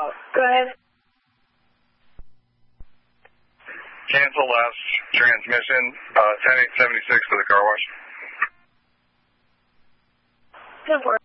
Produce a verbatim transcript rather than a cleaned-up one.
Go ahead. Cancel last transmission, uh, ten eight seventy-six for the car wash. ten four.